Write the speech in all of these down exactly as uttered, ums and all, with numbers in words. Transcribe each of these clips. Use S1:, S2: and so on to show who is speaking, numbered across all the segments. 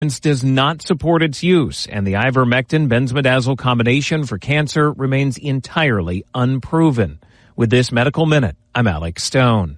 S1: does not support its use, and the ivermectin benzimidazole combination for cancer remains entirely unproven. With this Medical Minute, I'm Alex Stone.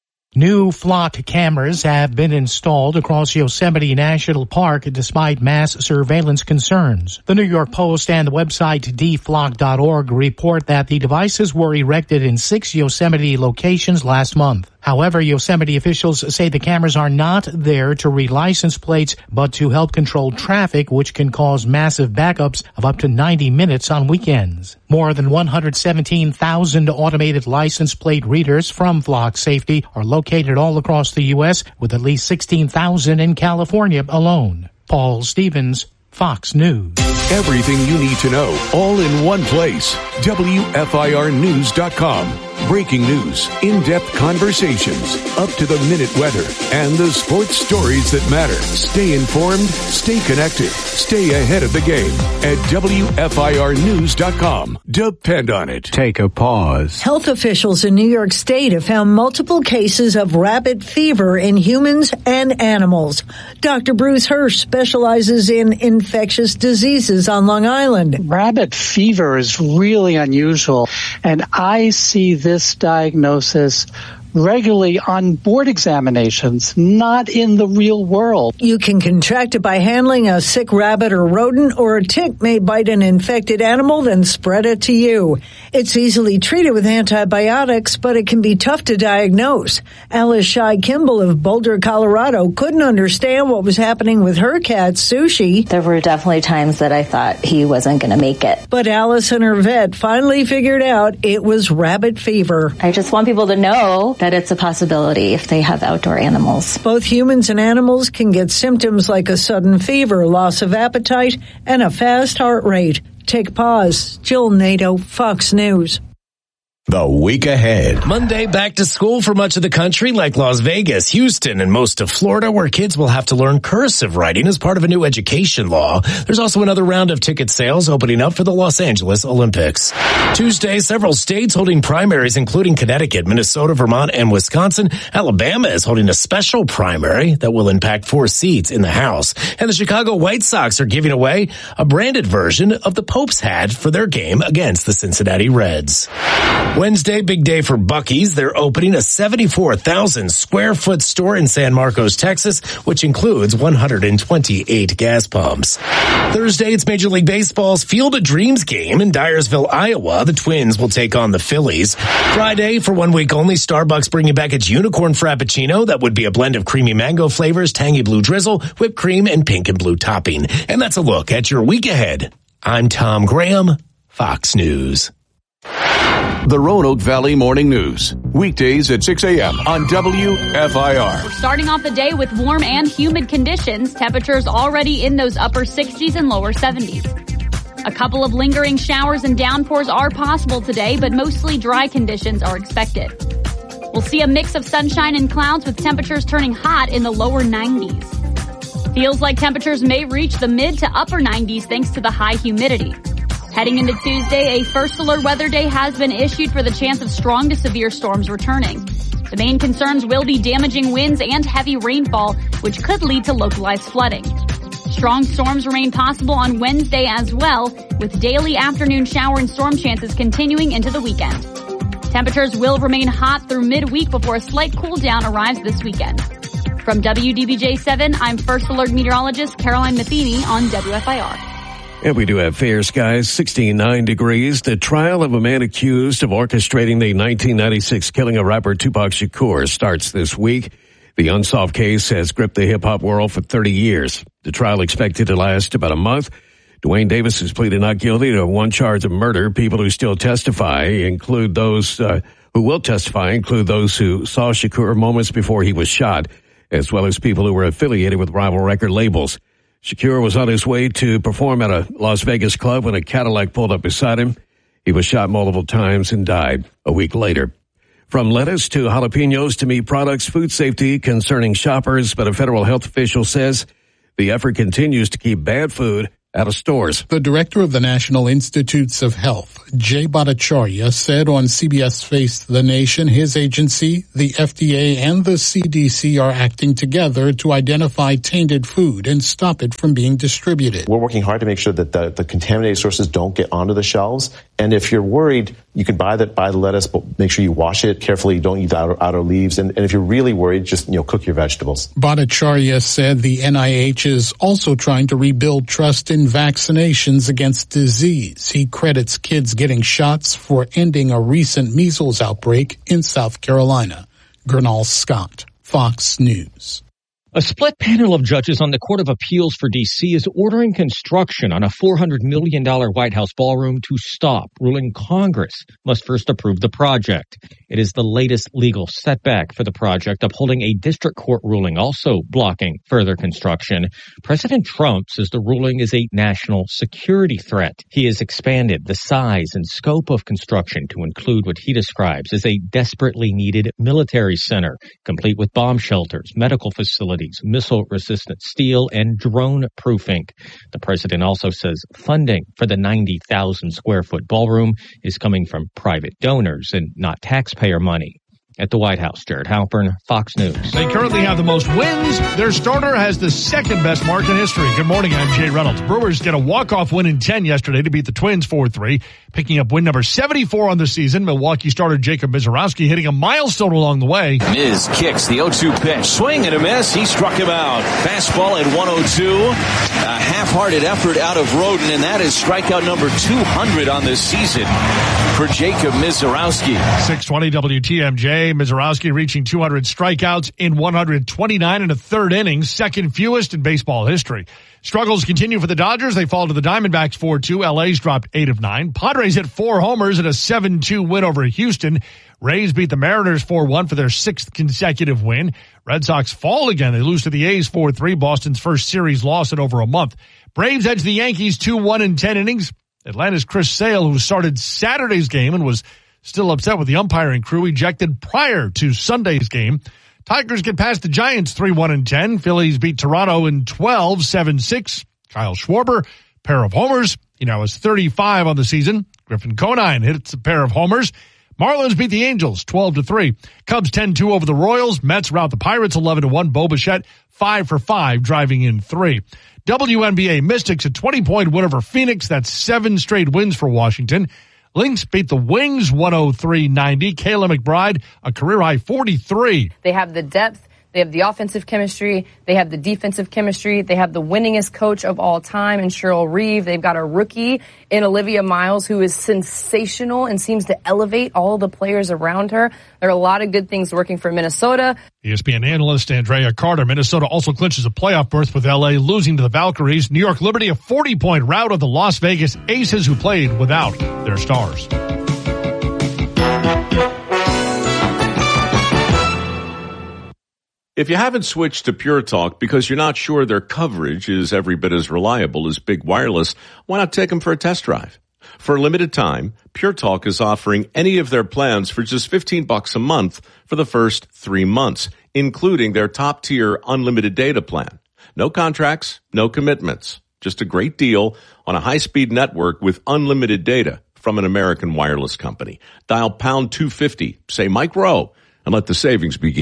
S2: New flock cameras have been installed across Yosemite National Park despite mass surveillance concerns. The New York Post and the website d flock dot org report that the devices were erected in six Yosemite locations last month. However, Yosemite officials say the cameras are not there to read license plates, but to help control traffic, which can cause massive backups of up to ninety minutes on weekends. More than one hundred seventeen thousand automated license plate readers from Flock Safety are located all across the U S, with at least sixteen thousand in California alone. Paul Stevens, Fox News.
S3: Everything you need to know, all in one place. W F I R news dot com. Breaking news, in-depth conversations, up-to-the-minute weather, and the sports stories that matter. Stay informed, stay connected, stay ahead of the game at W F I R news dot com. Depend on it.
S4: Take a pause.
S5: Health officials in New York State have found multiple cases of rabbit fever in humans and animals. Doctor Bruce Hirsch specializes in infectious diseases on Long Island.
S6: Rabbit fever is really unusual, and I see this diagnosis regularly on board examinations, not in the real world.
S5: You can contract it by handling a sick rabbit or rodent, or a tick may bite an infected animal, then spread it to you. It's easily treated with antibiotics, but it can be tough to diagnose. Alice Shy Kimball of Boulder, Colorado, couldn't understand what was happening with her cat, Sushi.
S7: There were definitely times that I thought he wasn't going to make it.
S5: But Alice and her vet finally figured out it was rabbit fever.
S7: I just want people to know that it's a possibility if they have outdoor animals.
S5: Both humans and animals can get symptoms like a sudden fever, loss of appetite, and a fast heart rate. Take pause. Jill Nato, Fox News.
S8: The week ahead.
S9: Monday back to school for much of the country, like Las Vegas, Houston, and most of Florida, where kids will have to learn cursive writing as part of a new education law. There's also another round of ticket sales opening up for the Los Angeles Olympics. Tuesday, several states holding primaries, including Connecticut, Minnesota, Vermont, and Wisconsin. Alabama is holding a special primary that will impact four seats in the House. And the Chicago White Sox are giving away a branded version of the Pope's hat for their game against the Cincinnati Reds. Wednesday, big day for Buc-ee's. They're opening a seventy-four thousand square foot store in San Marcos, Texas, which includes one hundred twenty-eight gas pumps. Thursday, it's Major League Baseball's Field of Dreams game in Dyersville, Iowa. The Twins will take on the Phillies. Friday, for one week only, Starbucks bringing back its Unicorn Frappuccino. That would be a blend of creamy mango flavors, tangy blue drizzle, whipped cream, and pink and blue topping. And that's a look at your week ahead. I'm Tom Graham, Fox News.
S3: The Roanoke Valley Morning News, weekdays at six a.m. on W F I R.
S10: We're starting off the day with warm and humid conditions. Temperatures already in those upper sixties and lower seventies. A couple of lingering showers and downpours are possible today, but mostly dry conditions are expected. We'll see a mix of sunshine and clouds with temperatures turning hot in the lower nineties. Feels like temperatures may reach the mid to upper nineties thanks to the high humidity. Heading into Tuesday, a first alert weather day has been issued for the chance of strong to severe storms returning. The main concerns will be damaging winds and heavy rainfall, which could lead to localized flooding. Strong storms remain possible on Wednesday as well, with daily afternoon shower and storm chances continuing into the weekend. Temperatures will remain hot through midweek before a slight cool down arrives this weekend. From W D B J seven, I'm First Alert Meteorologist Caroline Matheny on W F I R.
S11: And we do have fair skies, sixty-nine degrees. The trial of a man accused of orchestrating the nineteen ninety-six killing of rapper Tupac Shakur starts this week. The unsolved case has gripped the hip-hop world for thirty years. The trial expected to last about a month. Dwayne Davis has pleaded not guilty to one charge of murder. People who still testify include those uh, who will testify include those who saw Shakur moments before he was shot, as well as people who were affiliated with rival record labels. Shakur was on his way to perform at a Las Vegas club when a Cadillac pulled up beside him. He was shot multiple times and died a week later. From lettuce to jalapenos to meat products, food safety concerning shoppers, but a federal health official says the effort continues to keep bad food out of stores.
S4: The director of the National Institutes of Health, Jay Bhattacharya, said on C B S Face the Nation his agency, the F D A, and the C D C are acting together to identify tainted food and stop it from being distributed.
S12: We're working hard to make sure that the, the contaminated sources don't get onto the shelves. And if you're worried, you can buy that, buy the lettuce, but make sure you wash it carefully. Don't eat the outer, outer leaves. And, and if you're really worried, just, you know, cook your vegetables.
S4: Bhattacharya said the N I H is also trying to rebuild trust in vaccinations against disease. He credits kids getting shots for ending a recent measles outbreak in South Carolina. Gernal Scott, Fox News.
S13: A split panel of judges on the Court of Appeals for D C is ordering construction on a four hundred million dollars White House ballroom to stop, ruling Congress must first approve the project. It is the latest legal setback for the project, upholding a district court ruling also blocking further construction. President Trump says the ruling is a national security threat. He has expanded the size and scope of construction to include what he describes as a desperately needed military center, complete with bomb shelters, medical facilities, missile-resistant steel, and drone-proofing. The president also says funding for the ninety thousand square foot ballroom is coming from private donors and not taxpayer money. At the White House, Jared Halpern, Fox News.
S14: They currently have the most wins. Their starter has the second best mark in history. Good morning, I'm Jay Reynolds. Brewers get a walk-off win in ten yesterday to beat the Twins four three, picking up win number seventy-four on the season. Milwaukee starter Jacob Mizorowski hitting a milestone along the way.
S15: Miz kicks the oh two pitch. Swing and a miss. He struck him out. Fastball at one oh two. A half-hearted effort out of Roden, and that is strikeout number two hundred on this season for Jacob Mizorowski.
S14: six twenty W T M J. Mizorowski reaching two hundred strikeouts in one hundred twenty-nine and a third innings, second fewest in baseball history. Struggles continue for the Dodgers. They fall to the Diamondbacks four two. L A's dropped eight of nine. Padres hit four homers in a seven two win over Houston. Rays beat the Mariners four one for their sixth consecutive win. Red Sox fall again. They lose to the A's four three, Boston's first series loss in over a month. Braves edge the Yankees two one in ten innings. Atlanta's Chris Sale, who started Saturday's game and was still upset with the umpiring crew, ejected prior to Sunday's game. Tigers get past the Giants three one in ten. Phillies beat Toronto in twelve seven six. Kyle Schwarber, pair of homers. He now has thirty-five on the season. Griffin Conine hits a pair of homers. Marlins beat the Angels twelve to three. Cubs ten two over the Royals. Mets rout the Pirates eleven to one. Bo Bichette five for five, driving in three. W N B A Mystics a twenty-point win over Phoenix. That's seven straight wins for Washington. Lynx beat the Wings one oh three ninety. Kayla McBride, a career-high forty-three.
S16: They have the depth. They have the offensive chemistry. They have the defensive chemistry. They have the winningest coach of all time in Cheryl Reeve. They've got a rookie in Olivia Miles who is sensational and seems to elevate all the players around her. There are a lot of good things working for Minnesota.
S14: E S P N analyst Andrea Carter. Minnesota also clinches a playoff berth with L A losing to the Valkyries. New York Liberty a forty-point rout of the Las Vegas Aces, who played without their stars.
S17: If you haven't switched to Pure Talk because you're not sure their coverage is every bit as reliable as Big Wireless, why not take them for a test drive? For a limited time, Pure Talk is offering any of their plans for just fifteen bucks a month for the first three months, including their top-tier unlimited data plan. No contracts, no commitments. Just a great deal on a high-speed network with unlimited data from an American wireless company. Dial pound two fifty, say Mike Rowe, and let the savings begin.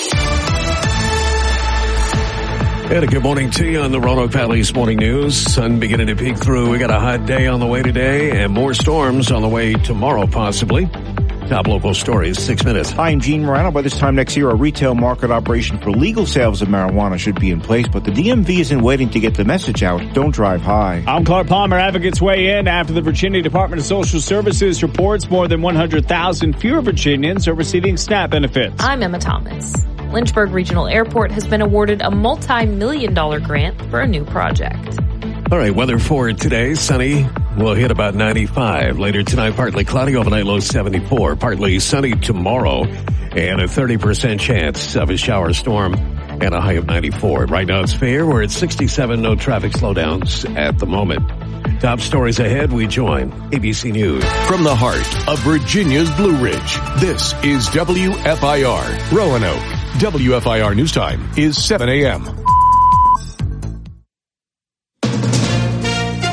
S11: And a good morning to you on the Roanoke Valley's Morning News. Sun beginning to peek through. We got a hot day on the way today and more storms on the way tomorrow possibly. Top local stories, six minutes.
S18: Hi, I'm Gene Morano. By this time next year, a retail market operation for legal sales of marijuana should be in place, but the D M V isn't waiting to get the message out. Don't drive high.
S19: I'm Clark Palmer. Advocates weigh in after the Virginia Department of Social Services reports more than one hundred thousand fewer Virginians are receiving SNAP benefits.
S20: I'm Emma Thomas. Lynchburg Regional Airport has been awarded a multi-million dollar grant for a new project.
S11: All right, weather for today. Sunny. We'll hit about ninety-five. Later tonight, partly cloudy, overnight low seventy-four. Partly sunny tomorrow, and a thirty percent chance of a shower storm and a high of ninety-four. Right now it's fair. We're at sixty-seven. No traffic slowdowns at the moment. Top stories ahead. We join A B C News.
S3: From the heart of Virginia's Blue Ridge, this is W F I R Roanoke. W F I R News Time is seven a.m.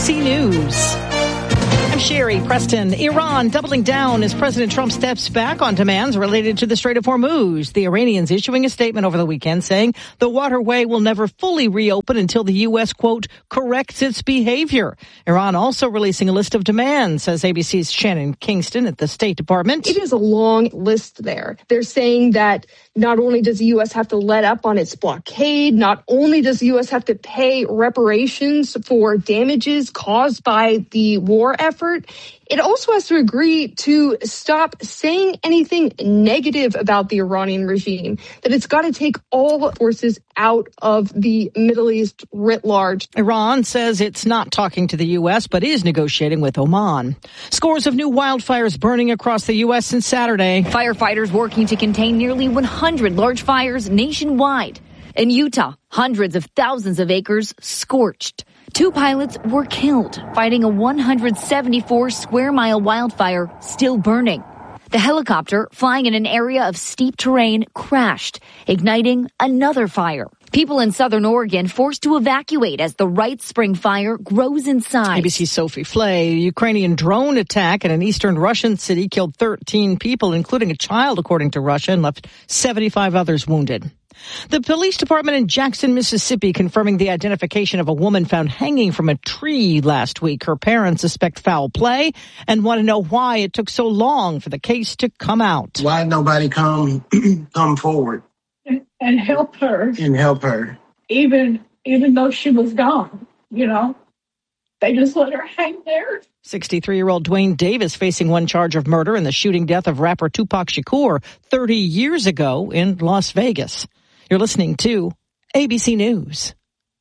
S21: C News. I'm Sherry Preston. Iran doubling down as President Trump steps back on demands related to the Strait of Hormuz. The Iranians issuing a statement over the weekend saying the waterway will never fully reopen until the U S, quote, corrects its behavior. Iran also releasing a list of demands, says A B C's Shannon Kingston at the State Department.
S22: It is a long list there. They're saying that not only does the U S have to let up on its blockade, not only does the U S have to pay reparations for damages caused by the war effort, it also has to agree to stop saying anything negative about the Iranian regime, that it's got to take all forces out of the Middle East writ large.
S21: Iran says it's not talking to the U S, but is negotiating with Oman. Scores of new wildfires burning across the U S since Saturday.
S23: Firefighters working to contain nearly one hundred large fires nationwide. In Utah, hundreds of thousands of acres scorched. Two pilots were killed fighting a one hundred seventy-four square mile wildfire still burning. The helicopter flying in an area of steep terrain crashed, igniting another fire. People in southern Oregon forced to evacuate as the Wright Spring fire grows in size.
S21: A B C's Sophie Flay. A Ukrainian drone attack in an eastern Russian city killed thirteen people, including a child, according to Russia, and left seventy-five others wounded. The police department in Jackson, Mississippi, confirming the identification of a woman found hanging from a tree last week. Her parents suspect foul play and want to know why it took so long for the case to come out.
S24: Why nobody come come forward
S25: and, and help her
S24: and help her,
S25: even even though she was gone? You know, they just let her hang there.
S21: sixty-three-year-old Dwayne Davis facing one charge of murder in the shooting death of rapper Tupac Shakur thirty years ago in Las Vegas. You're listening to A B C News.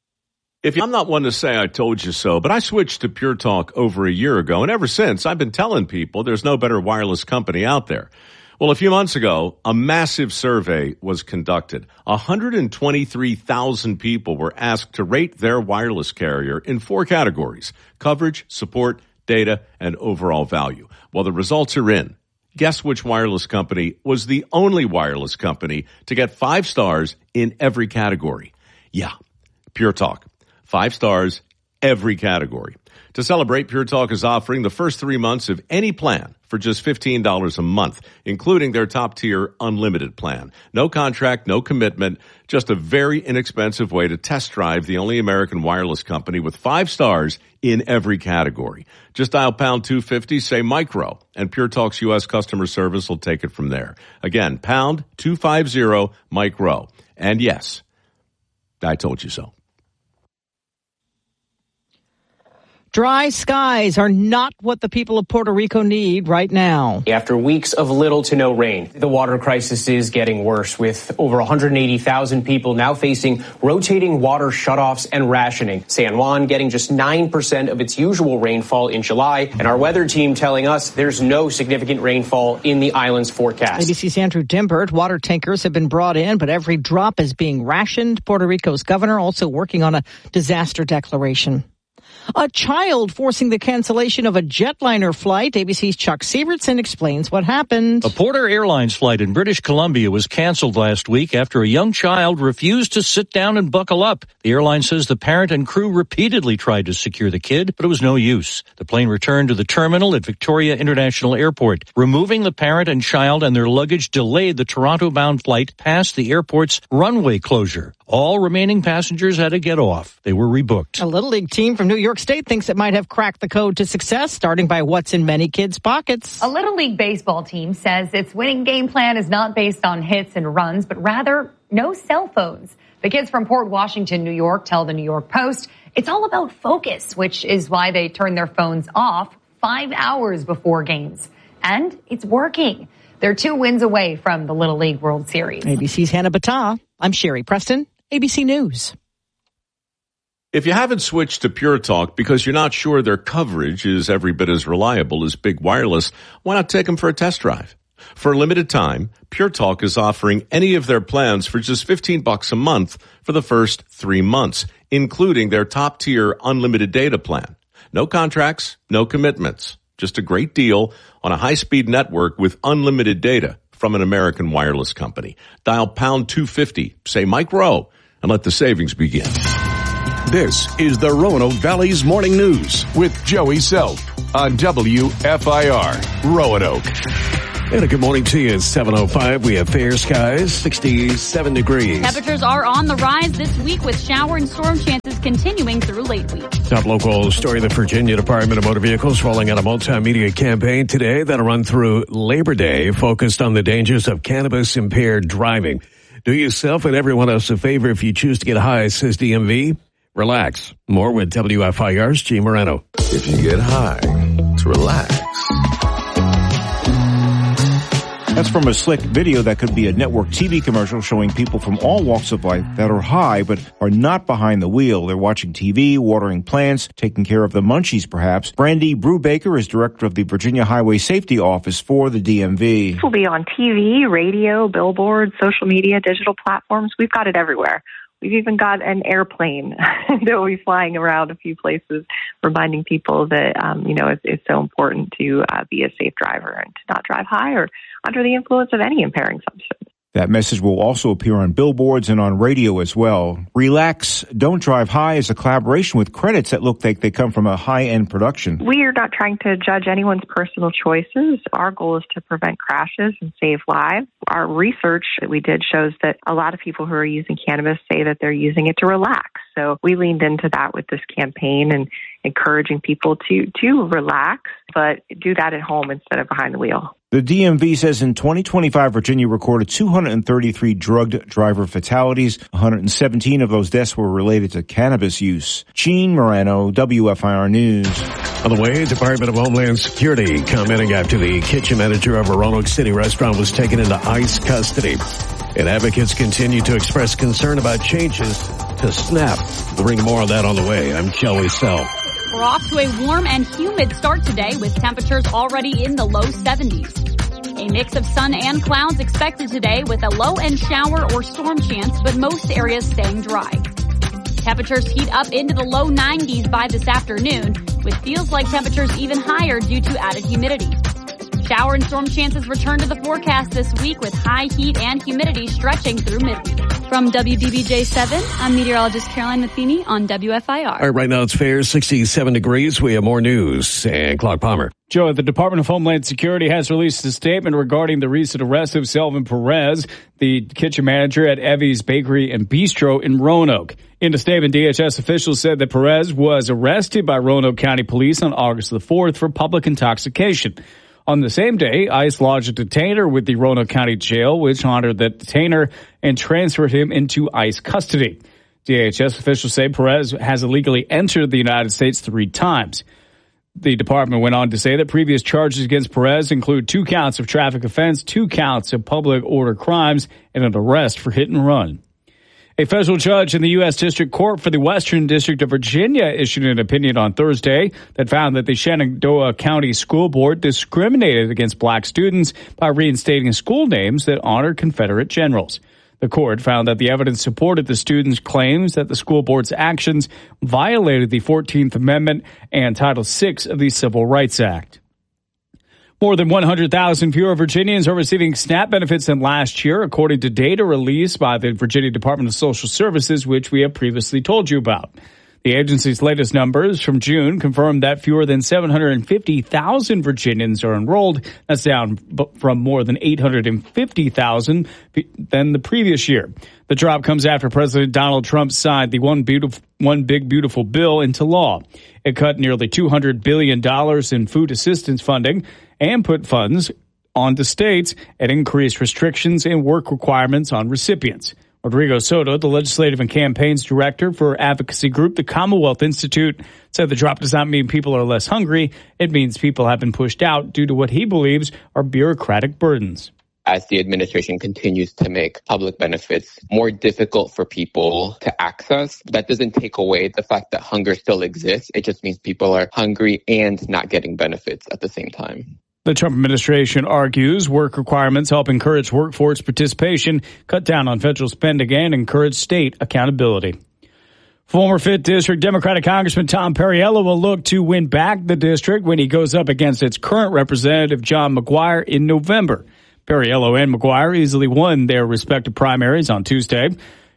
S17: If you, I'm not one to say I told you so, but I switched to Pure Talk over a year ago, and ever since I've been telling people there's no better wireless company out there. Well, a few months ago, a massive survey was conducted. one hundred twenty-three thousand people were asked to rate their wireless carrier in four categories: coverage, support, data, and overall value. Well, the results are in. Guess which wireless company was the only wireless company to get five stars in every category? Yeah, Pure Talk. Five stars, every category. To celebrate, Pure Talk is offering the first three months of any plan for just fifteen dollars a month, including their top-tier unlimited plan. No contract, no commitment, just a very inexpensive way to test drive the only American wireless company with five stars in every category. Just dial pound two fifty, say micro, and Pure Talk's U S customer service will take it from there. Again, pound two fifty, micro. And yes, I told you so.
S21: Dry skies are not what the people of Puerto Rico need right now.
S26: After weeks of little to no rain, the water crisis is getting worse, with over one hundred eighty thousand people now facing rotating water shutoffs and rationing. San Juan getting just nine percent of its usual rainfall in July, and our weather team telling us there's no significant rainfall in the island's forecast.
S21: A B C's Andrew Dimbert. Water tankers have been brought in, but every drop is being rationed. Puerto Rico's governor also working on a disaster declaration. A child forcing the cancellation of a jetliner flight. A B C's Chuck Sievertson explains what happened.
S27: A Porter Airlines flight in British Columbia was canceled last week after a young child refused to sit down and buckle up. The airline says the parent and crew repeatedly tried to secure the kid, but it was no use. The plane returned to the terminal at Victoria International Airport. Removing the parent and child and their luggage delayed the Toronto-bound flight past the airport's runway closure. All remaining passengers had to get off. They were rebooked.
S21: A Little League team from New York State thinks it might have cracked the code to success, starting by what's in many kids' pockets.
S28: A Little League baseball team says its winning game plan is not based on hits and runs, but rather no cell phones. The kids from Port Washington, New York, tell the New York Post it's all about focus, which is why they turn their phones off five hours before games. And it's working. They're two wins away from the Little League World Series.
S21: A B C's Hannah Battah. I'm Sherry Preston, A B C News.
S17: If you haven't switched to Pure Talk because you're not sure their coverage is every bit as reliable as Big Wireless, why not take them for a test drive? For a limited time, Pure Talk is offering any of their plans for just fifteen bucks a month for the first three months, including their top-tier unlimited data plan. No contracts, no commitments. Just a great deal on a high-speed network with unlimited data from an American wireless company. Dial pound two fifty, say Mike Rowe, and let the savings begin.
S3: This is the Roanoke Valley's Morning News with Joey Self on W F I R Roanoke.
S11: And a good morning to you. It's seven oh five. We have fair skies, sixty-seven degrees.
S1: Temperatures are on the rise this week with shower and storm chances continuing through late week.
S11: Top local story, the Virginia Department of Motor Vehicles rolling out a multimedia campaign today that'll run through Labor Day, focused on the dangers of cannabis-impaired driving. Do yourself and everyone else a favor if you choose to get high, says D M V. Relax. More with W F I R's G. Moreno.
S2: If you get high, to relax.
S18: That's from a slick video that could be a network T V commercial showing people from all walks of life that are high but are not behind the wheel. They're watching T V, watering plants, taking care of the munchies perhaps. Brandy Brubaker is director of the Virginia Highway Safety Office for the D M V.
S5: This will be on T V, radio, billboards, social media, digital platforms. We've got it everywhere. We've even got an airplane that will be flying around a few places, reminding people that, um, you know, it's, it's so important to uh, be a safe driver and to not drive high or under the influence of any impairing substance.
S18: That message will also appear on billboards and on radio as well. Relax, Don't Drive High is a collaboration with credits that look like they come from a high-end production.
S5: We are not trying to judge anyone's personal choices. Our goal is to prevent crashes and save lives. Our research that we did shows that a lot of people who are using cannabis say that they're using it to relax. So we leaned into that with this campaign and encouraging people to, to relax, but do that at home instead of behind the wheel.
S18: The D M V says in twenty twenty-five, Virginia recorded two hundred thirty-three drugged driver fatalities. one hundred seventeen of those deaths were related to cannabis use. Gene Moreno, W F I R News.
S11: On the way, Department of Homeland Security commenting after the kitchen manager of a Roanoke City restaurant was taken into ICE custody. And advocates continue to express concern about changes to SNAP. We'll bring more on that on the way. I'm Joey Self.
S1: We're off to a warm and humid start today with temperatures already in the low seventies. A mix of sun and clouds expected today with a low-end shower or storm chance, but most areas staying dry. Temperatures heat up into the low nineties by this afternoon, with feels-like temperatures even higher due to added humidity. Shower and storm chances return to the forecast this week with high heat and humidity stretching through midweek. From W D B J seven, I'm meteorologist Caroline Matheny on W F I R.
S11: All right, right now it's fair, sixty-seven degrees. We have more news. And Clark Palmer.
S19: Joe, the Department of Homeland Security has released a statement regarding the recent arrest of Selvin Perez, the kitchen manager at Evie's Bakery and Bistro in Roanoke. In a statement, D H S officials said that Perez was arrested by Roanoke County Police on August the fourth for public intoxication. On the same day, ICE lodged a detainer with the Roanoke County Jail, which honored the detainer and transferred him into ICE custody. D H S officials say Perez has illegally entered the United States three times. The department went on to say that previous charges against Perez include two counts of traffic offense, two counts of public order crimes, and an arrest for hit and run. A federal judge in the U S District Court for the Western District of Virginia issued an opinion on Thursday that found that the Shenandoah County School Board discriminated against black students by reinstating school names that honor Confederate generals. The court found that the evidence supported the students' claims that the school board's actions violated the fourteenth Amendment and Title six of the Civil Rights Act. More than one hundred thousand fewer Virginians are receiving SNAP benefits than last year, according to data released by the Virginia Department of Social Services, which we have previously told you about. The agency's latest numbers from June confirmed that fewer than seven hundred fifty thousand Virginians are enrolled. That's down from more than eight hundred fifty thousand than the previous year. The drop comes after President Donald Trump signed the One Beautiful, One Big Beautiful Bill into law. It cut nearly two hundred billion dollars in food assistance funding and put funds onto states and increased restrictions and work requirements on recipients. Rodrigo Soto, the legislative and campaigns director for advocacy group the Commonwealth Institute, said the drop does not mean people are less hungry. It means people have been pushed out due to what he believes are bureaucratic burdens.
S6: As the administration continues to make public benefits more difficult for people to access, that doesn't take away the fact that hunger still exists. It just means people are hungry and not getting benefits at the same time.
S19: The Trump administration argues work requirements help encourage workforce participation, cut down on federal spending, and encourage state accountability. Former fifth District Democratic Congressman Tom Perriello will look to win back the district when he goes up against its current representative, John McGuire, in November. Perriello and McGuire easily won their respective primaries on Tuesday.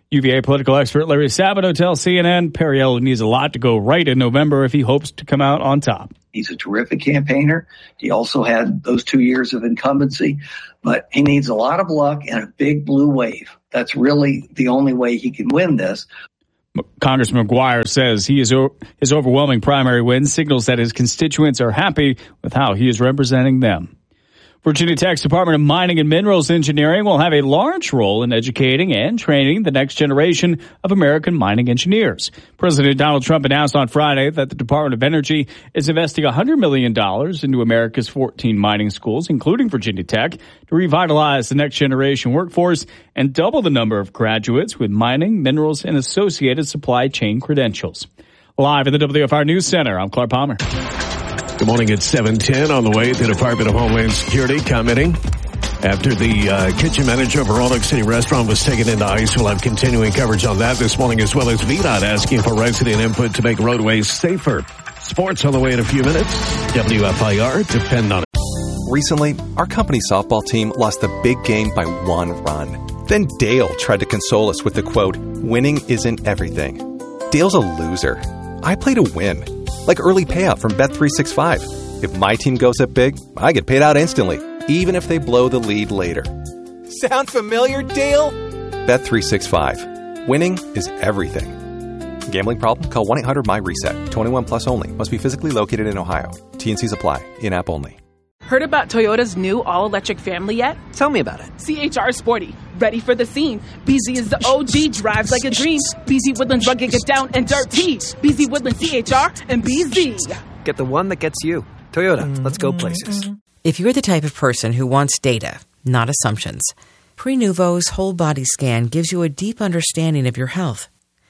S19: U V A political expert Larry Sabato tells C N N Perriello needs a lot to go right in November if he hopes to come out on top.
S4: He's a terrific campaigner. He also had those two years of incumbency, but he needs a lot of luck and a big blue wave. That's really the only way he can win this.
S19: Congressman McGuire says he is his overwhelming primary win signals that his constituents are happy with how he is representing them. Virginia Tech's Department of Mining and Minerals Engineering will have a large role in educating and training the next generation of American mining engineers. President Donald Trump announced on Friday that the Department of Energy is investing one hundred million dollars into America's fourteen mining schools, including Virginia Tech, to revitalize the next generation workforce and double the number of graduates with mining, minerals, and associated supply chain credentials. Live at the W F R News Center, I'm Clark Palmer.
S11: Good morning at seven ten. On the way, the Department of Homeland Security commenting after the uh, kitchen manager of a Roanoke City restaurant was taken into ICE. We'll have continuing coverage on that this morning, as well as V DOT asking for resident input to make roadways safer. Sports on the way in a few minutes. W F I R, depend on it.
S7: Recently, our company softball team lost the big game by one run. Then Dale tried to console us with the quote, "Winning isn't everything." Dale's a loser. I play to win. Like early payout from Bet three sixty-five. If my team goes up big, I get paid out instantly, even if they blow the lead later. Sound familiar, Dale? Bet three sixty-five. Winning is everything. Gambling problem? Call one eight hundred M Y reset. twenty-one plus only. Must be physically located in Ohio. T N Cs apply. In-app only.
S8: Heard about Toyota's new all-electric family yet?
S9: Tell me about it.
S8: C H R Sporty. Ready for the scene. B Z is the O G, drives like a dream. B Z Woodlands rugged, get down and dirty. B Z Woodlands C H R and B Z.
S9: Get the one that gets you. Toyota, let's go places.
S10: If you're the type of person who wants data, not assumptions, Prenuvo's whole body scan gives you a deep understanding of your health.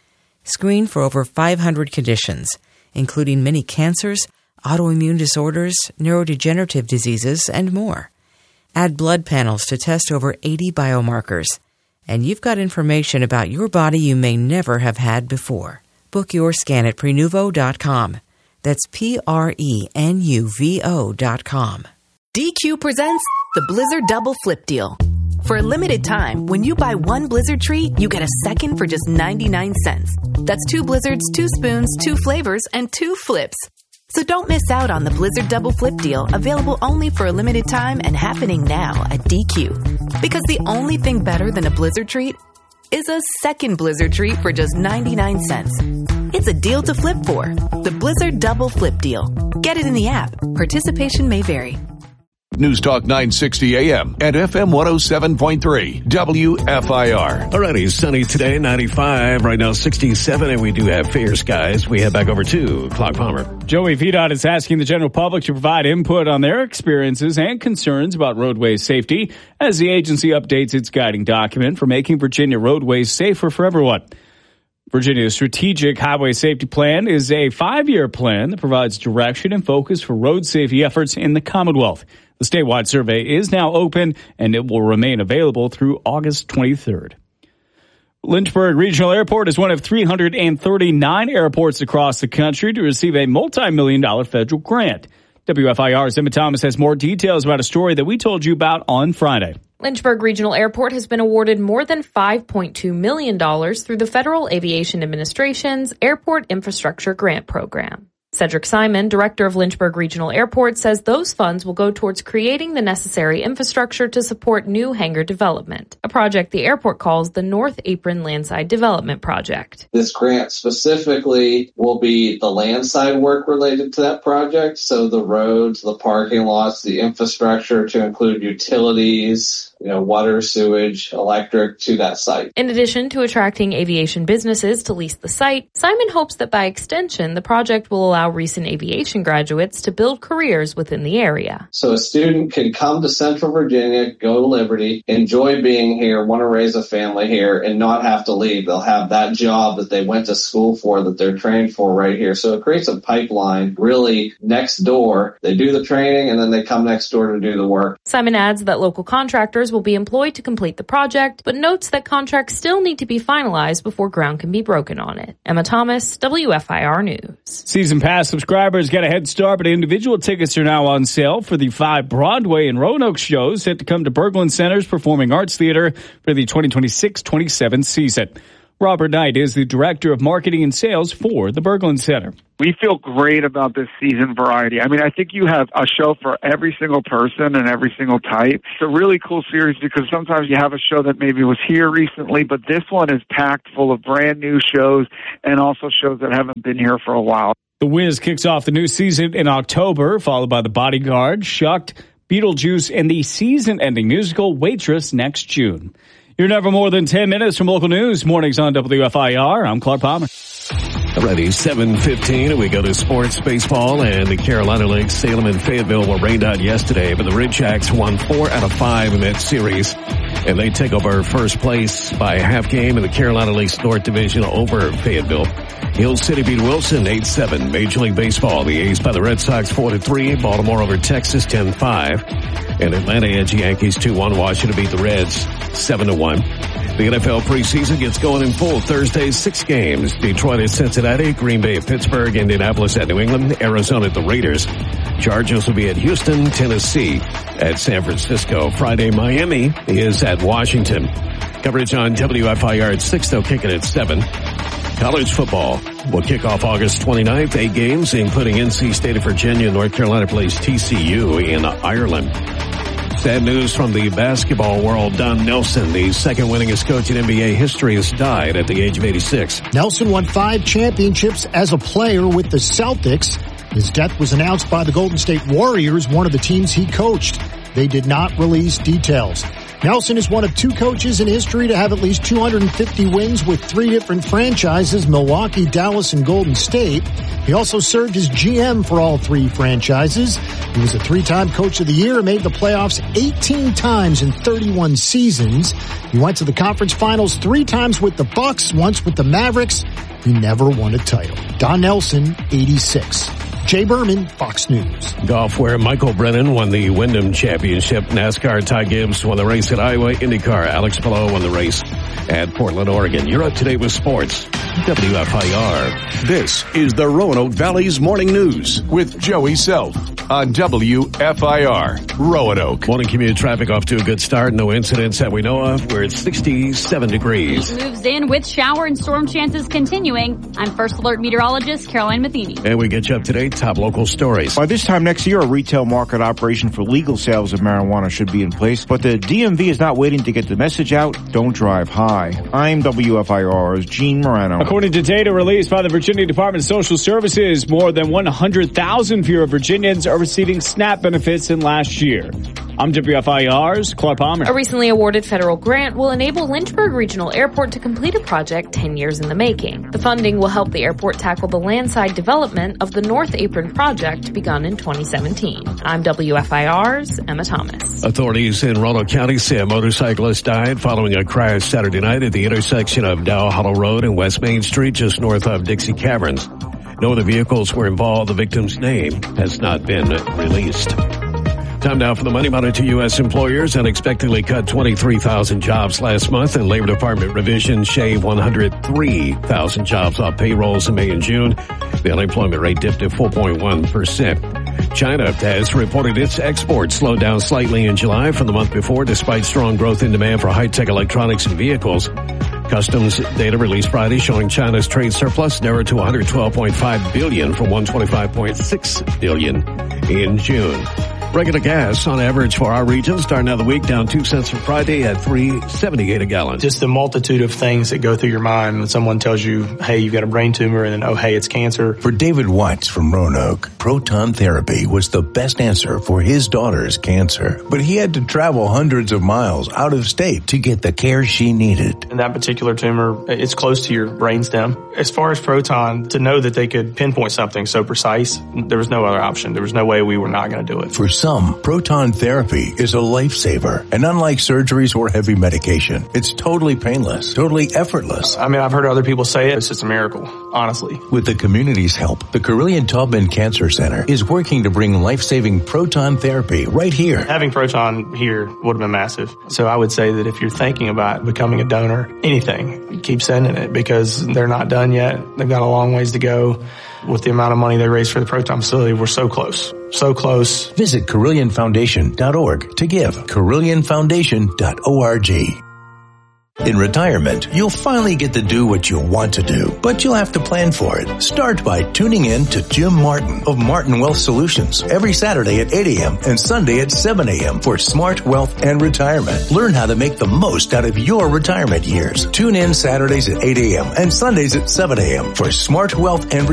S10: Screen for over five hundred conditions, including many cancers, autoimmune disorders, neurodegenerative diseases, and more. Add blood panels to test over eighty biomarkers. And you've got information about your body you may never have had before. Book your scan at Prenuvo dot com. That's P R E N U V O dot com.
S12: D Q presents the Blizzard Double Flip Deal. For a limited time, when you buy one Blizzard treat, you get a second for just ninety-nine cents. That's two Blizzards, two spoons, two flavors, and two flips. So don't miss out on the Blizzard Double Flip Deal, available only for a limited time and happening now at D Q. Because the only thing better than a Blizzard treat is a second Blizzard treat for just ninety-nine cents. It's a deal to flip for. The Blizzard Double Flip Deal. Get it in the app. Participation may vary.
S3: News Talk nine sixty A M and F M one oh seven point three W F I R.
S11: Alrighty, sunny today, ninety-five, right now sixty-seven, and we do have fair skies. We head back over to Clark Palmer.
S19: Joey V DOT is asking the general public to provide input on their experiences and concerns about roadway safety as the agency updates its guiding document for making Virginia roadways safer for everyone. Virginia's Strategic Highway Safety Plan is a five-year plan that provides direction and focus for road safety efforts in the Commonwealth. The statewide survey is now open, and it will remain available through August twenty-third. Lynchburg Regional Airport is one of three hundred thirty-nine airports across the country to receive a multi-million dollar federal grant. W F I R's Emma Thomas has more details about a story that we told you about on Friday.
S20: Lynchburg Regional Airport has been awarded more than five point two million dollars through the Federal Aviation Administration's Airport Infrastructure Grant Program. Cedric Simon, director of Lynchburg Regional Airport, says those funds will go towards creating the necessary infrastructure to support new hangar development, a project the airport calls the North Apron Landside Development Project.
S13: This grant specifically will be the landside work related to that project, so the roads, the parking lots, the infrastructure to include utilities, you know, water, sewage, electric to that site.
S20: In addition to attracting aviation businesses to lease the site, Simon hopes that by extension, the project will allow recent aviation graduates to build careers within the area.
S13: So a student can come to Central Virginia, go to Liberty, enjoy being here, want to raise a family here, and not have to leave. They'll have that job that they went to school for, that they're trained for right here. So it creates a pipeline really next door. They do the training and then they come next door to do the work.
S20: Simon adds that local contractors will be employed to complete the project, but notes that contracts still need to be finalized before ground can be broken on it. Emma Thomas, W F I R News.
S19: Season Pass subscribers get a head start, but individual tickets are now on sale for the five Broadway and Roanoke shows set to come to Berglund Center's Performing Arts Theater for the twenty twenty-six twenty-seven season. Robert Knight is the Director of Marketing and Sales for the Berglund Center.
S14: We feel great about this season variety. I mean, I think you have a show for every single person and every single type. It's a really cool series because sometimes you have a show that maybe was here recently, but this one is packed full of brand new shows and also shows that haven't been here for a while.
S19: The Wiz kicks off the new season in October, followed by The Bodyguard, Shucked, Beetlejuice, and the season-ending musical Waitress next June. You're never more than ten minutes from local news. Mornings on W F I R. I'm Clark Palmer.
S11: Ready, seven fifteen, and we go to sports baseball, and the Carolina League, Salem and Fayetteville were rained out yesterday, but the Ridgecocks won four out of five in that series, and they take over first place by a half game in the Carolina League's North Division over Fayetteville. Hill City beat Wilson eight seven. Major League Baseball, the A's by the Red Sox four to three, Baltimore over Texas ten five, and Atlanta edged Yankees two one. Washington beat the Reds seven to one. The N F L preseason gets going in full Thursday, six games. Detroit at Cincinnati, Green Bay at Pittsburgh, Indianapolis at New England, Arizona at the Raiders. Chargers will be at Houston, Tennessee at San Francisco. Friday, Miami is at Washington. Coverage on W F I R at six, they'll kick it at seven. College football will kick off August twenty-ninth. Eight games, including N C State of Virginia. North Carolina plays T C U in Ireland. Sad news from the basketball world. Don Nelson, the second winningest coach in N B A history, has died at the age of eighty-six.
S15: Nelson won five championships as a player with the Celtics. His death was announced by the Golden State Warriors, one of the teams he coached. They did not release details. Nelson is one of two coaches in history to have at least two hundred fifty wins with three different franchises, Milwaukee, Dallas, and Golden State. He also served as G M for all three franchises. He was a three-time Coach of the Year and made the playoffs eighteen times in thirty-one seasons. He went to the conference finals three times with the Bucks, once with the Mavericks. He never won a title. Don Nelson, eighty-six. Jay Berman, Fox News.
S11: Golf, where Michael Brennan won the Wyndham Championship. NASCAR, Ty Gibbs won the race at Iowa. IndyCar, Alex Palou won the race at Portland, Oregon. You're up to date with sports. W F I R.
S3: This is the Roanoke Valley's Morning News with Joey Self on W F I R. Roanoke.
S11: Morning commute traffic off to a good start. No incidents that we know of. We're at sixty-seven degrees.
S1: Heat moves in with shower and storm chances continuing. I'm First Alert meteorologist Caroline Matheny.
S11: And we get you up to date. Top local stories.
S18: By this time next year, a retail market operation for legal sales of marijuana should be in place, but the D M V is not waiting to get the message out. Don't drive high. I'm W F I R's Gene Morano.
S19: According to data released by the Virginia Department of Social Services, more than one hundred thousand fewer Virginians are receiving SNAP benefits than last year. I'm W F I R's Clark Palmer.
S20: A recently awarded federal grant will enable Lynchburg Regional Airport to complete a project ten years in the making. The funding will help the airport tackle the landside development of the North Apron project begun in twenty seventeen. I'm W F I R's Emma Thomas.
S11: Authorities in Roanoke County say a motorcyclist died following a crash Saturday night at the intersection of Dow Hollow Road and West Main Street, just north of Dixie Caverns. No other vehicles were involved. The victim's name has not been released. Time now for the Money Monitor. U S employers unexpectedly cut twenty-three thousand jobs last month, and Labor Department revisions shave one hundred three thousand jobs off payrolls in May and June. The unemployment rate dipped to four point one percent. China has reported its exports slowed down slightly in July from the month before, despite strong growth in demand for high-tech electronics and vehicles. Customs data released Friday showing China's trade surplus narrowed to one hundred twelve point five billion dollars from one hundred twenty-five point six billion dollars in June. Regular gas on average for our region starting out the week down two cents from Friday at three seventy-eight a gallon.
S16: Just the multitude of things that go through your mind when someone tells you, hey, you've got a brain tumor, and then, oh, hey, it's cancer.
S22: For David Watts from Roanoke, proton therapy was the best answer for his daughter's cancer. But he had to travel hundreds of miles out of state to get the care she needed.
S16: And that particular tumor, it's close to your brainstem. As far as proton, to know that they could pinpoint something so precise, there was no other option. There was no way we were not going to do it.
S22: For some, proton therapy is a lifesaver. And unlike surgeries or heavy medication, it's totally painless, totally effortless.
S16: I mean, I've heard other people say it. It's just a miracle, honestly.
S22: With the community's help, the Carillion Taubman Cancer Center is working to bring life-saving proton therapy right here.
S16: Having proton here would have been massive. So I would say that if you're thinking about becoming a donor, anything, keep sending it because they're not done yet. They've got a long ways to go. With the amount of money they raised for the proton facility, we're so close. So close.
S22: Visit Carillion Foundation dot org to give. Carillion Foundation dot org. In retirement, you'll finally get to do what you want to do, but you'll have to plan for it. Start by tuning in to Jim Martin of Martin Wealth Solutions every Saturday at eight a.m. and Sunday at seven a.m. for Smart Wealth and Retirement. Learn how to make the most out of your retirement years. Tune in Saturdays at eight a.m. and Sundays at seven a.m. for Smart Wealth and Retirement.